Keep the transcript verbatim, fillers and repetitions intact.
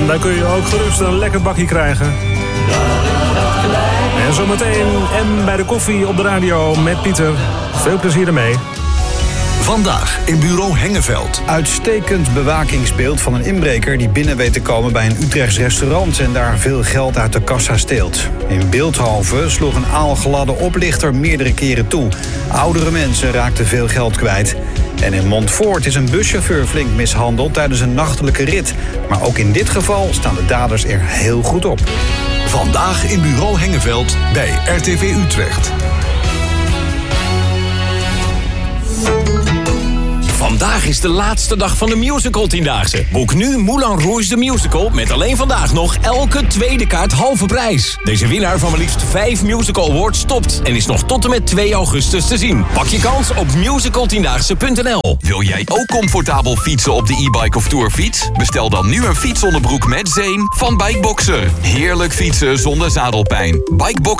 En daar kun je ook gerust een lekker bakje krijgen. En zometeen M bij de koffie op de radio met Pieter. Veel plezier ermee. Vandaag in bureau Hengeveld. Uitstekend bewakingsbeeld van een inbreker die binnen weet te komen bij een Utrechts restaurant en daar veel geld uit de kassa steelt. In Bilthoven sloeg een aalgladde oplichter meerdere keren toe. Oudere mensen raakten veel geld kwijt. En in Montfoort is een buschauffeur flink mishandeld tijdens een nachtelijke rit. Maar ook in dit geval staan de daders er heel goed op. Vandaag in bureau Hengeveld bij R T V Utrecht. Vandaag is de laatste dag van de musical tiendaagse. Boek nu Moulin Rouge de Musical met alleen vandaag nog elke tweede kaart halve prijs. Deze winnaar van maar liefst vijf musical awards stopt en is nog tot en met twee augustus te zien. Pak je kans op musical tiendaagse punt n l. Wil jij ook comfortabel fietsen op de e-bike of tourfiets? Bestel dan nu een fietsonderbroek met zeem van Bikeboxer. Heerlijk fietsen zonder zadelpijn. Bikeboxer.